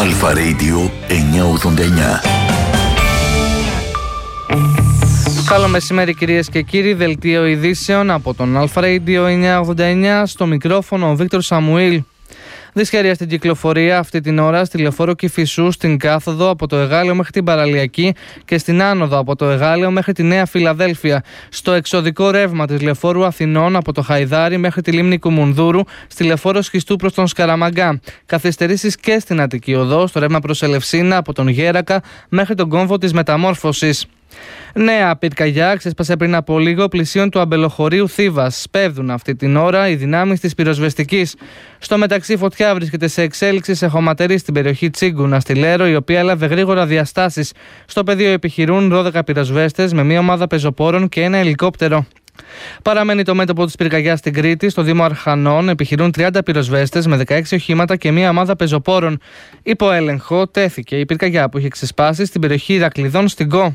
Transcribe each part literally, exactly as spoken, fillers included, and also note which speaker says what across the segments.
Speaker 1: Αλφα Radio εννιακόσια ογδόντα εννιά.
Speaker 2: Καλό μεσημέρι κυρίες και κύριοι, δελτίο ειδήσεων από τον Αλφα Radio εννιακόσια ογδόντα εννιά, στο μικρόφωνο ο Βίκτορ Σαμουήλ. Δυσχέρεια στην κυκλοφορία αυτή την ώρα στη λεωφόρο Κηφισού, στην κάθοδο από το Εγάλεο μέχρι την Παραλιακή και στην άνοδο από το Εγάλεο μέχρι τη Νέα Φιλαδέλφια. Στο εξωδικό ρεύμα της λεωφόρου Αθηνών από το Χαϊδάρι μέχρι τη λίμνη Κουμουνδούρου, στη λεωφόρο Σχιστού προς τον Σκαραμαγκά. Καθυστερήσεις και στην Αττική Οδό, στο ρεύμα προς Ελευσίνα από τον Γέρακα μέχρι τον κόμβο της Μεταμόρφωσης. Νέα πυρκαγιά ξέσπασε πριν από λίγο πλησίον του αμπελοχωρίου Θήβας. Σπέβδουν αυτή την ώρα οι δυνάμεις της πυροσβεστικής. Στο μεταξύ, φωτιά βρίσκεται σε εξέλιξη σε χωματερή στην περιοχή Τσίγκουνα στη Λέρο, η οποία έλαβε γρήγορα διαστάσεις. Στο πεδίο επιχειρούν δώδεκα πυροσβέστες με μία ομάδα πεζοπόρων και ένα ελικόπτερο. Παραμένει το μέτωπο της πυρκαγιάς στην Κρήτη. Στο Δήμο Αρχανών επιχειρούν τριάντα πυροσβέστες με δεκαέξι οχήματα και μία ομάδα πεζοπόρων. Υπό έλεγχο τέθηκε η πυρκαγιά που είχε ξεσπάσει στην περιοχή Ηρακλειδών στην Κο.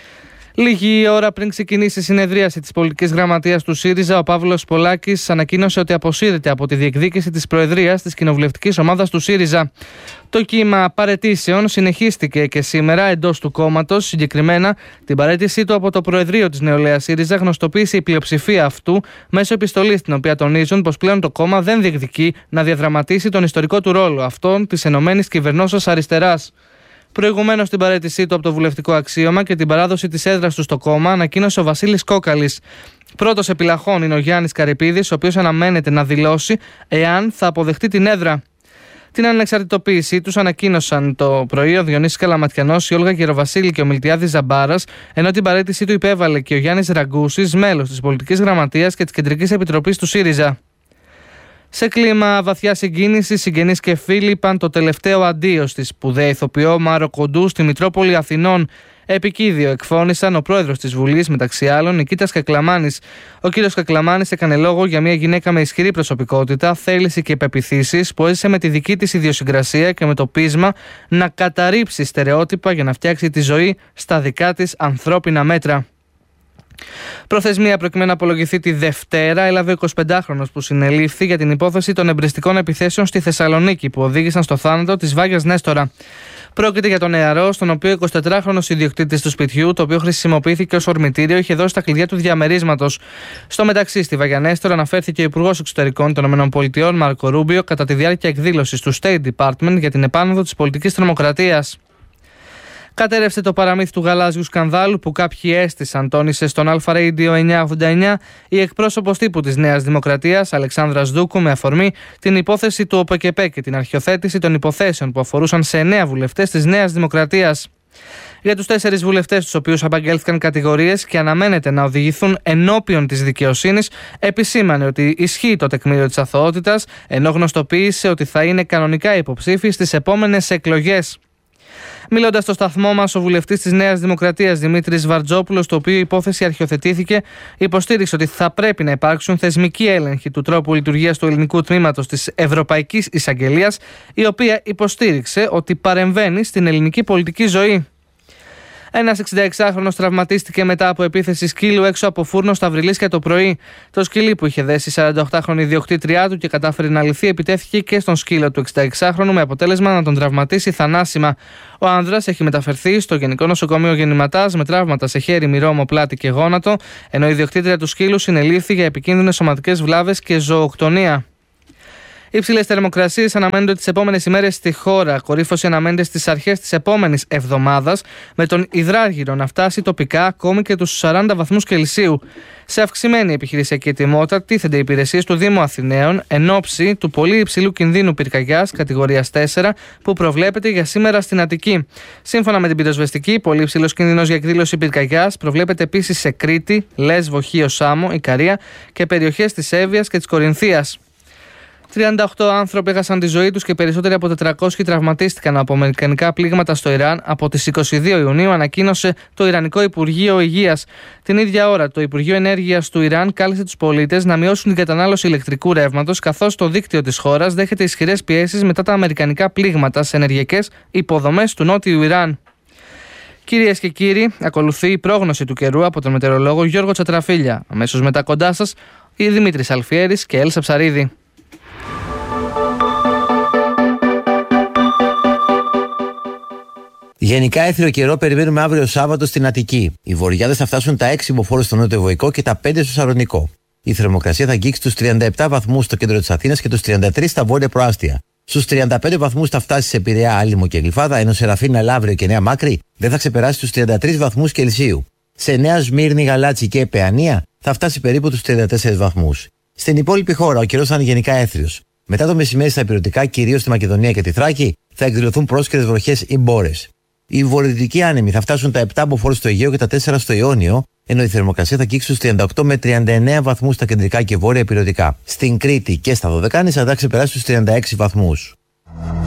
Speaker 2: Λίγη ώρα πριν ξεκινήσει η συνεδρίαση της πολιτικής γραμματείας του ΣΥΡΙΖΑ, ο Παύλος Πολάκης ανακοίνωσε ότι αποσύρεται από τη διεκδίκηση της προεδρίας της κοινοβουλευτικής ομάδας του ΣΥΡΙΖΑ. Το κύμα παραιτήσεων συνεχίστηκε και σήμερα εντός του κόμματος. Συγκεκριμένα, την παραίτησή του από το Προεδρείο της Νεολαίας ΣΥΡΙΖΑ γνωστοποίησε η πλειοψηφία αυτού μέσω επιστολής, στην οποία τονίζουν πως πλέον το κόμμα δεν διεκδικεί να διαδραματίσει τον ιστορικό του ρόλο, αυτόν της ενωμένης κυβερνώσεως αριστεράς. Προηγουμένως, την παραίτησή του από το βουλευτικό αξίωμα και την παράδοση της έδρας του στο κόμμα ανακοίνωσε ο Βασίλης Κόκαλης. Πρώτος επιλαχών είναι ο Γιάννης Καρυπίδης, ο οποίος αναμένεται να δηλώσει εάν θα αποδεχτεί την έδρα. Την ανεξαρτητοποίησή τους ανακοίνωσαν το πρωί ο Διονύσης Καλαματιανός, η Όλγα Γεροβασίλη και ο Μιλτιάδης Ζαμπάρας, ενώ την παραίτησή του υπέβαλε και ο Γιάννης Ραγκούσης, μέλος της Πολιτικής Γραμματείας και της Κεντρικής Επιτροπής του ΣΥΡΙΖΑ. Σε κλίμα βαθιά συγκίνηση, συγγενείς και φίλοι είπαν το τελευταίο αντίο στη σπουδαία ηθοποιό Μάρο Κοντού στη Μητρόπολη Αθηνών. Επικίδιο εκφώνησαν ο πρόεδρος της Βουλής, μεταξύ άλλων, Νικήτας Κακλαμάνης. Ο κύριος Κακλαμάνης έκανε λόγο για μια γυναίκα με ισχυρή προσωπικότητα, θέληση και πεποιθήσεις, που έζησε με τη δική της ιδιοσυγκρασία και με το πείσμα να καταρρύψει στερεότυπα για να φτιάξει τη ζωή στα δικά της ανθρώπινα μέτρα. Προθεσμία προκειμένου να απολογηθεί τη Δευτέρα έλαβε ο εικοσιπεντάχρονος που συνελήφθη για την υπόθεση των εμπρεστικών επιθέσεων στη Θεσσαλονίκη που οδήγησαν στο θάνατο της Βάγιας Νέστορα. Πρόκειται για τον νεαρό, στον οποίο ο εικοσιτετράχρονος ιδιοκτήτης του σπιτιού, το οποίο χρησιμοποιήθηκε ως ορμητήριο, είχε δώσει τα κλειδιά του διαμερίσματος. Στο μεταξύ, στη Βάγια Νέστορα αναφέρθηκε ο Υπουργός Εξωτερικών των ΗΠΑ, Μάρκο Ρούμπιο, κατά τη διάρκεια εκδήλωσης του State Department για την επάνωδο της πολιτικής τρομοκρατίας. Κατέρευσε το παραμύθι του γαλάζιου σκανδάλου που κάποιοι έστησαν, τόνισε στον Αλφα Radio εννιακόσια ογδόντα εννιά η εκπρόσωπος τύπου της Νέας Δημοκρατίας, Αλεξάνδρα Δούκου, με αφορμή την υπόθεση του ΟΠΕΚΕΠΕ και την αρχιοθέτηση των υποθέσεων που αφορούσαν σε εννέα βουλευτές της Νέας Δημοκρατίας. Για τους τέσσερις βουλευτές, τους οποίους απαγγέλθηκαν κατηγορίες και αναμένεται να οδηγηθούν ενώπιον της δικαιοσύνης, επισήμανε ότι ισχύει το τεκμήριο της αθωότητας, ενώ γνωστοποίησε ότι θα είναι κανονικά υποψήφιοι στις επόμενες εκλογές. Μιλώντας στο σταθμό μας, ο βουλευτής της Νέας Δημοκρατίας Δημήτρης Βαρτζόπουλος, το οποίο η υπόθεση αρχιοθετήθηκε, υποστήριξε ότι θα πρέπει να υπάρξουν θεσμικοί έλεγχοι του τρόπου λειτουργίας του ελληνικού τμήματος της Ευρωπαϊκής Εισαγγελίας, η οποία υποστήριξε ότι παρεμβαίνει στην ελληνική πολιτική ζωή. Ένας εξηνταεξάχρονος τραυματίστηκε μετά από επίθεση σκύλου έξω από φούρνο στα Βρυλίσια το πρωί. Το σκυλί που είχε δέσει η σαρανταοκτάχρονη ιδιοκτήτριά του και κατάφερε να λυθεί, επιτέθηκε και στον σκύλο του εξηνταεξάχρονου με αποτέλεσμα να τον τραυματίσει θανάσιμα. Ο άνδρας έχει μεταφερθεί στο Γενικό Νοσοκομείο Γεννηματάς με τραύματα σε χέρι, μυρόμο, πλάτη και γόνατο, ενώ η ιδιοκτήτρια του σκύλου συνελήφθη για επικίνδυνες σωματικές βλάβες και ζωοκτονία. Οι υψηλές θερμοκρασίες αναμένονται τις επόμενες ημέρες στη χώρα. Κορύφωση αναμένεται στις αρχές της επόμενης εβδομάδας, με τον υδράργυρο να φτάσει τοπικά ακόμη και τους σαράντα βαθμούς Κελσίου. Σε αυξημένη επιχειρησιακή ετοιμότητα τίθενται οι υπηρεσίες του Δήμου Αθηναίων εν ώψη του πολύ υψηλού κινδύνου πυρκαγιάς κατηγορίας τέσσερα που προβλέπεται για σήμερα στην Αττική. Σύμφωνα με την πυροσβεστική, πολύ υψηλός κίνδυνος για εκδήλωση πυρκαγιάς προβλέπεται επίσης σε Κρήτη, Λέσβο, Χίο, Σάμο, Ικαρία και περιοχές της Εύβοιας και της Κορινθίας. τριάντα οκτώ άνθρωποι έχασαν τη ζωή τους και περισσότεροι από τετρακόσιοι τραυματίστηκαν από αμερικανικά πλήγματα στο Ιράν από τις είκοσι δύο Ιουνίου, ανακοίνωσε το Ιρανικό Υπουργείο Υγείας. Την ίδια ώρα, το Υπουργείο Ενέργειας του Ιράν κάλεσε τους πολίτες να μειώσουν την κατανάλωση ηλεκτρικού ρεύματος, καθώς το δίκτυο της χώρας δέχεται ισχυρές πιέσεις μετά τα αμερικανικά πλήγματα σε ενεργειακές υποδομές του νότιου Ιράν. Κυρίες και κύριοι, ακολουθεί η πρόγνωση του καιρού από τον μετεωρολόγο Γιώργο Τσατραφίλια. Αμέσως μετά κοντά σας, η Δημήτρης Αλφιέρης και Έλσα Ψαρίδη.
Speaker 3: Γενικά έθριο καιρό περιμένουμε αύριο Σάββατο στην Αττική. Οι βορειάδες θα φτάσουν τα έξι υποφόρους στο νότιο-βορικό και τα πέντε στο Σαλονικό. Η θερμοκρασία θα αγγίξει τους τριάντα επτά βαθμούς στο κέντρο της Αθήνας και τους τριάντα τρεις στα βόρεια προάστια. Στους τριάντα πέντε βαθμούς θα φτάσει σε Πειραιά, Άλυμο και Γλυφάδα, ενώ σε Ραφίνα, Λαύριο και Νέα Μάκρη δεν θα ξεπεράσει τους τριάντα τρεις βαθμούς Κελσίου. Σε Νέα Σμύρνη, Γαλάτσι και Παιανία θα φτάσει περίπου τους τριάντα τέσσερις βαθμούς. Στην υπόλοιπη χώρα ο καιρός θα είναι γενικά έθριος. Μετά το μεσημέρι στα ηπειρωτικά, κυρίως στη Μακεδονία και τη Θράκη, θα εκδηλωθούν πρόσκαιρες βροχές ή μπόρες. Οι βορειοδυτικοί άνεμοι θα φτάσουν τα επτά μποφόρ στο Αιγαίο και τα τέσσερα στο Ιόνιο, ενώ η θερμοκρασία θα αγγίξει στους τριάντα οκτώ με τριάντα εννέα βαθμούς στα κεντρικά και βόρεια ηπειρωτικά. Στην Κρήτη και στα Δωδεκάνησα θα ξεπεράσει τους τριάντα έξι βαθμούς.